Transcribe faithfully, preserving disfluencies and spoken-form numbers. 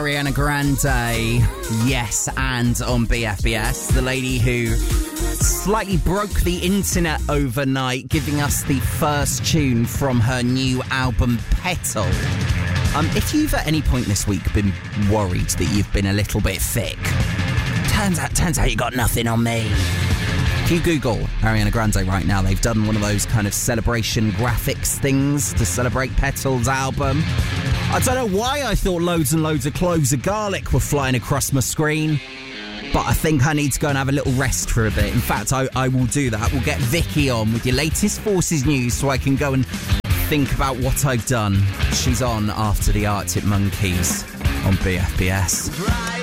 Ariana Grande, yes, and on B F B S, the lady who slightly broke the internet overnight, giving us the first tune from her new album, Petal. Um, if you've at any point this week been worried that you've been a little bit thick, turns out, turns out you got nothing on me. If you Google Ariana Grande right now, they've done one of those kind of celebration graphics things to celebrate Petal's album. I don't know why I thought loads and loads of cloves of garlic were flying across my screen, but I think I need to go and have a little rest for a bit. In fact, I, I will do that. We'll get Vicky on with your latest Forces news so I can go and think about what I've done. She's on after the Arctic Monkeys on B F B S.